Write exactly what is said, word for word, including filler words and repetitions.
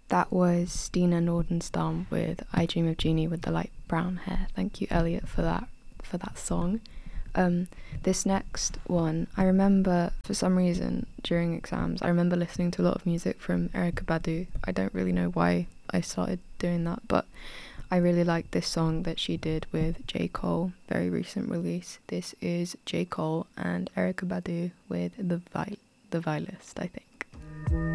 That was Stina Nordenstam with I Dream of Jeannie with the light brown hair. Thank you, Elliot, for that for that song. Um, this next one, I remember for some reason during exams, I remember listening to a lot of music from Erykah Badu. I don't really know why I started doing that, but I really like this song that she did with J. Cole, very recent release. This is J. Cole and Erykah Badu with The Vi- The Vilest, I think.